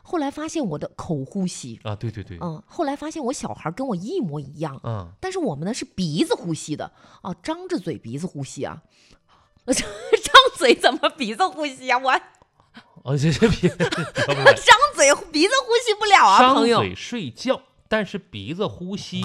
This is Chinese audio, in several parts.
后来发现我的口呼吸啊，对对对， 后来发现我小孩跟我一模一样，但是我们呢是鼻子呼吸的啊，张着嘴鼻子呼吸啊，张嘴怎么鼻子呼吸啊？ 这鼻张嘴鼻子呼吸不了啊，朋友。 张嘴睡觉，但是鼻子呼吸，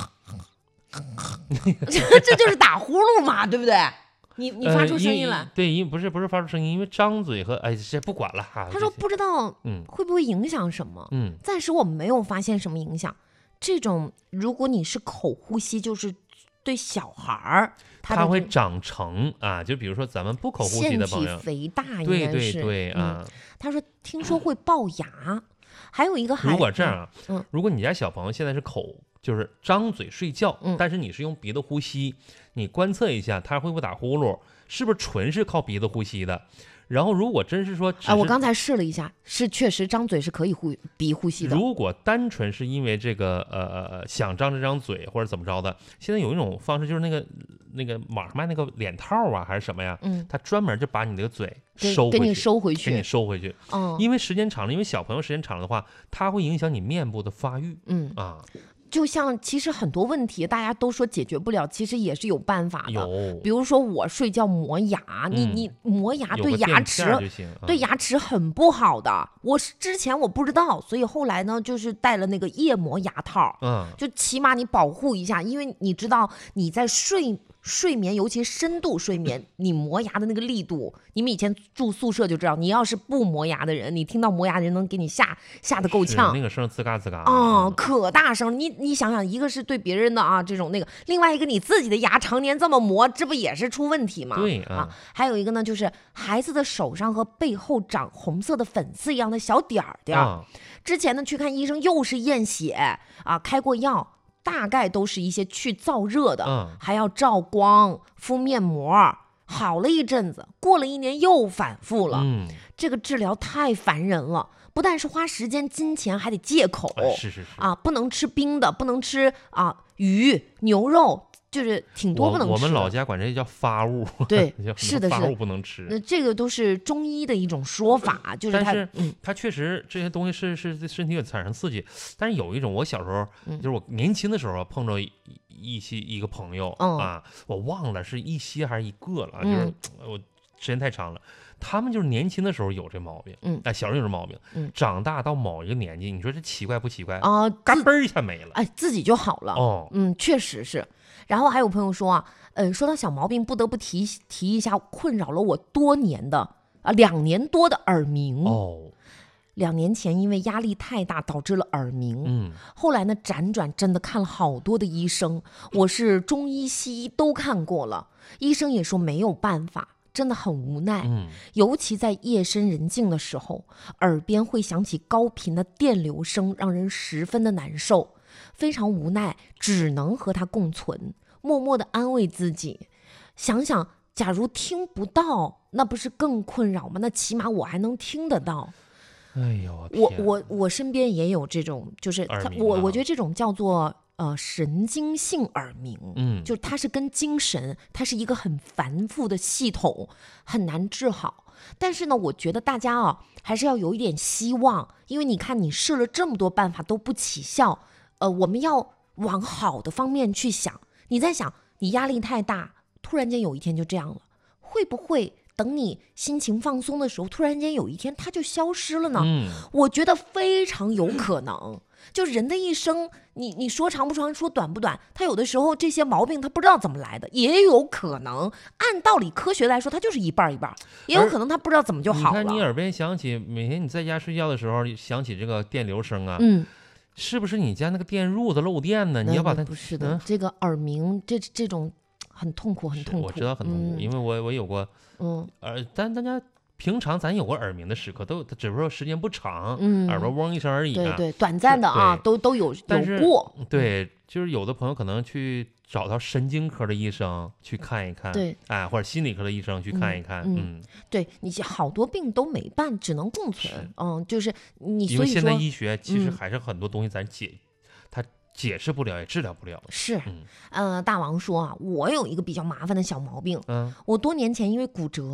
这就是打呼噜嘛，对不对？你发出声音来， 对，因为不是发出声音，因为张嘴和这不管了哈。 他说不知道，会不会影响什么？暂时我们没有发现什么影响。这种如果你是口呼吸，就是对小孩儿， 他会长成啊，就比如说咱们不口呼吸的朋友， 腺体肥大， 对对对啊。 他说听说会龅牙，还有一个如果这样啊，如果你家小朋友现在是就是张嘴睡觉，但是你是用鼻子呼吸，你观测一下他会不会打呼噜，是不是纯是靠鼻子呼吸的？然后如果真是说我刚才试了一下，是确实张嘴是可以鼻呼吸的。 如果单纯是因为这个想张这张嘴或者怎么着的，现在有一种方式就是那个网上卖那个脸套啊还是什么呀，他专门就把你这个嘴给你收回去，因为时间长了，因为小朋友时间长了的话，它会影响你面部的发育， 就像其实很多问题大家都说解决不了，其实也是有办法的。比如说我睡觉磨牙，你磨牙对牙齿很不好的。之前我不知道，所以后来呢就是戴了那个夜磨牙套，就起码你保护一下，因为你知道你在睡眠，尤其深度睡眠，你磨牙的那个力度，你们以前住宿舍就知道，你要是不磨牙的人，你听到磨牙的人能给你吓得够呛， 那个声吱嘎吱嘎可大声。你想想，一个是对别人的啊这种那个，另外一个你自己的牙常年这么磨，这不也是出问题吗？ 对还有一个呢，就是孩子的手上和背后长红色的粉刺一样的小点儿。之前呢去看医生，又是验血开过药。大概都是一些去燥热的，还要照光、敷面膜，好了一阵子，过了1年又反复了。这个治疗太烦人了，不但是花时间、金钱，还得戒口。 是不能吃冰的，不能吃鱼、牛肉。就是挺多不能吃的， 我们老家管这叫发物， 对，是的， 发物不能吃。 这个都是中医的一种说法，就是但是它确实这些东西是对身体有产生刺激。但是有一种，我小时候就是我年轻的时候碰着一个朋友我忘了是一些还是一个了，就是我时间太长了。他们就是年轻的时候有这毛病，小时候有这毛病，长大到某一个年纪，你说这奇怪不奇怪嘎嘣一下没了， 自己就好了。确实是。然后还有朋友说说到小毛病，不得不提一下困扰了我多年的2年多的耳鸣。2年前因为压力太大导致了耳鸣，后来呢辗转真的看了好多的医生，我是中医西医都看过了，医生也说没有办法，真的很无奈。尤其在夜深人静的时候，耳边会响起高频的电流声，让人十分的难受，非常无奈，只能和它共存，默默地安慰自己。想想假如听不到，那不是更困扰吗？那起码我还能听得到。我身边也有这种，就是我觉得这种叫做神经性耳鸣，就是它是跟精神，它是一个很繁复的系统，很难治好。但是呢，我觉得大家还是要有一点希望，因为你看你试了这么多办法都不起效，我们要往好的方面去想。你在想，你压力太大，突然间有一天就这样了，会不会等你心情放松的时候，突然间有一天它就消失了呢？我觉得非常有可能。就人的一生，你说长不长，说短不短，他有的时候这些毛病他不知道怎么来的，也有可能按道理科学来说，他就是一半一半，也有可能他不知道怎么就好了。 你看你耳边响起，每天你在家睡觉的时候响起这个电流声是不是你家那个电褥子漏电呢？你要把它不是的，这个耳鸣这种很痛苦，很痛苦。 我知道很痛苦，因为我有过，但大家平常咱有过耳鸣的时刻，都只不过时间不长，耳朵嗡一声而已。 对，短暂的都有过。 对，就是有的朋友可能去找到神经科的医生去看一看， 对， 或者心理科的医生去看一看， 对，你好多病都没办，只能共存，就是你所以说， 因为现在医学其实还是很多东西咱它解释不了，也治疗不了。 是，大王说我有一个比较麻烦的小毛病，我多年前因为骨折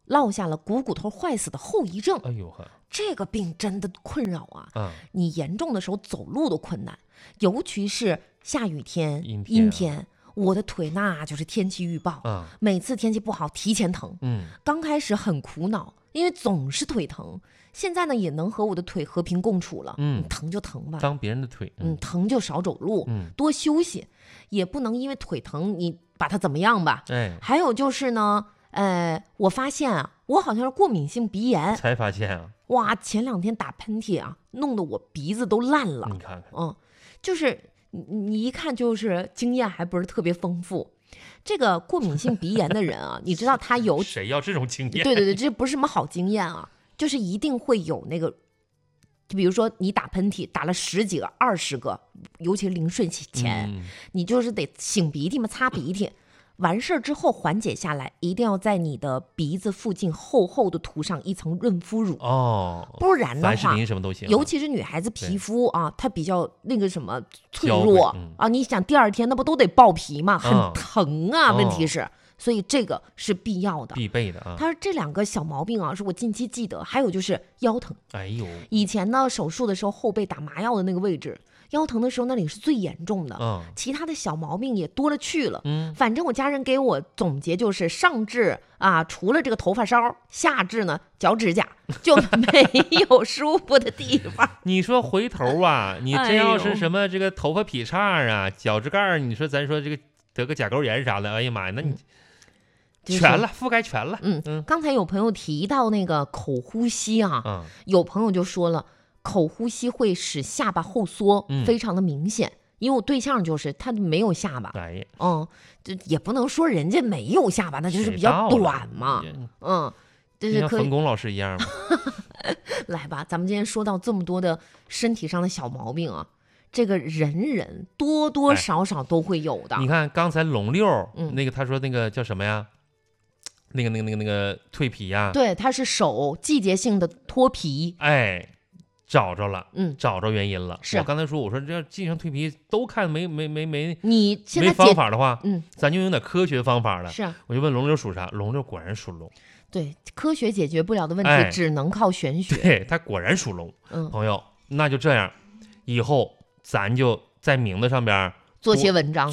落下了股骨头坏死的后遗症。 哎呦呵， 这个病真的困扰啊！你严重的时候走路都困难，尤其是下雨天、阴天。我的腿那就是天气预报，每次天气不好提前疼。刚开始很苦恼，因为总是腿疼。现在呢，也能和我的腿和平共处了。疼就疼吧， 当别人的腿。 疼就少走路，多休息，也不能因为腿疼你把它怎么样吧。还有就是呢，我发现啊，我好像是过敏性鼻炎。 才发现啊？ 哇，前2天打喷嚏啊，弄得我鼻子都烂了。 你看看， 就是你一看就是经验还不是特别丰富。这个过敏性鼻炎的人啊，你知道他有谁要这种经验？ 对，这不是什么好经验啊，就是一定会有那个，就比如说你打喷嚏打了10几个、20个，尤其是临睡前，你就是得擤鼻涕嘛，擦鼻涕。完事儿之后缓解下来，一定要在你的鼻子附近厚厚的涂上一层润肤乳不然的话， 凡士林什么都行， 尤其是女孩子皮肤啊，它比较那个什么脆弱啊，你想第2天那不都得爆皮吗？很疼啊，问题是。所以这个是必要的、 必备的啊。 他说这2个小毛病啊，是我近期记得。还有就是腰疼。 哎呦， 以前呢手术的时候后背打麻药的那个位置，腰疼的时候那里是最严重的。其他的小毛病也多了去了。反正我家人给我总结就是上至啊，除了这个头发梢，下至呢脚趾甲就没有舒服的地方。 你说回头啊，你真要是什么这个头发劈叉啊、脚趾盖，你说咱说这个得个甲沟炎啥的，哎呀妈呀，那你。全了，覆盖全了。 刚才有朋友提到那个口呼吸啊，有朋友就说了，口呼吸会使下巴后缩，非常的明显。因为我对象就是他没有下巴，这也不能说人家没有下巴，那就是比较短嘛。就是像冯巩老师一样嘛。 来吧，咱们今天说到这么多的身体上的小毛病啊。这个人多多少少都会有的。 你看刚才龙六，那个他说那个叫什么呀？那个蜕皮呀？ 对，他是手季节性的脱皮。 找着了，找着原因了。我刚才说，我说这季节性蜕皮都看没， 你现在没方法的话，咱就用点科学方法了。 是啊， 我就问龙六属啥，龙六果然属龙。 对，科学解决不了的问题，只能靠玄学。 对，他果然属龙。朋友，那就这样，以后咱就在名字上边做些文章。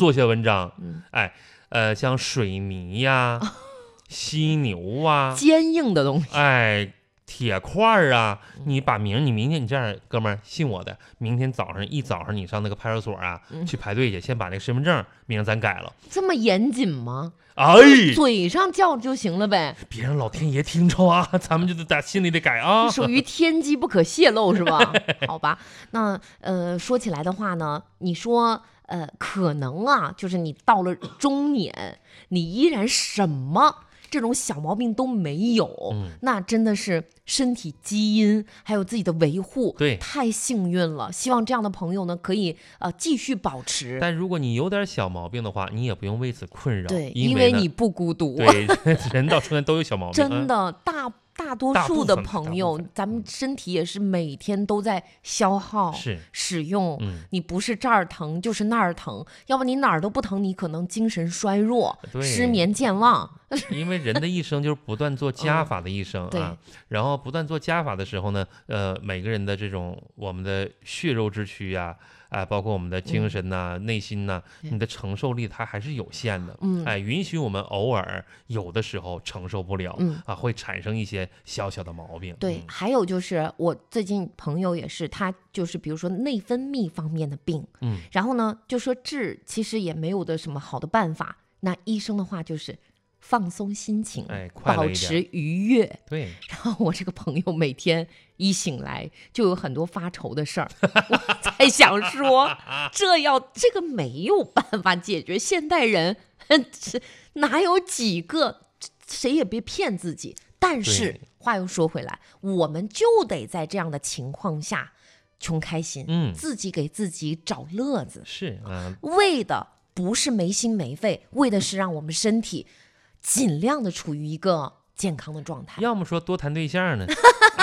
像水泥呀、犀牛啊， 坚硬的东西。 铁块啊，你把你明天你这样，哥们儿信我的，明天早上你上那个派出所啊，去排队去，先把那个身份证明天咱改了。 这么严谨吗？嘴上叫就行了呗， 别让老天爷听着啊，咱们就得心里得改啊， 属于天机不可泄露是吧？好吧，那说起来的话呢，你说可能啊，就是你到了中年，你依然什么这种小毛病都没有，那真的是身体基因还有自己的维护， 对， 太幸运了。希望这样的朋友呢，可以继续保持。 但如果你有点小毛病的话，你也不用为此困扰， 对，因为你不孤独。 对，人到中年都有小毛病， 真的大多数的朋友，咱们身体也是每天都在消耗使用，你不是这儿疼就是那儿疼，要不你哪儿都不疼，你可能精神衰弱、失眠健忘。 因为人的一生就是不断做加法的一生啊，然后不断做加法的时候呢，每个人的这种我们的血肉之躯呀，包括我们的精神呐、内心呐，你的承受力它还是有限的，允许我们偶尔有的时候承受不了，会产生一些小小的毛病。 对，还有就是我最近朋友也是，他就是比如说内分泌方面的病，然后呢就说其实也没有的什么好的办法，那医生的话就是放松心情，保持愉悦。 对， 然后我这个朋友每天一醒来就有很多发愁的事儿，我在想说，这个没有办法解决，现代人哪有几个，谁也别骗自己。但是话又说回来，我们就得在这样的情况下穷开心，自己给自己找乐子，为的不是没心没肺，为的是让我们身体尽量的处于一个健康的状态。 要么说多谈对象呢，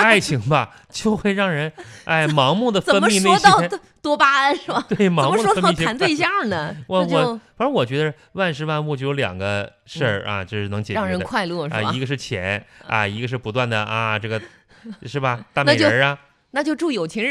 爱情吧，就会让人盲目的分泌那些。 怎么说到多巴胺是吧？ 对，盲目的分泌。 怎么说到谈对象呢？ 反正我觉得万事万物就有2个事儿啊，这是能解决的， 让人快乐是吧？ 一个是钱啊，一个是不断的这个是吧？大美人啊， 那就祝有情人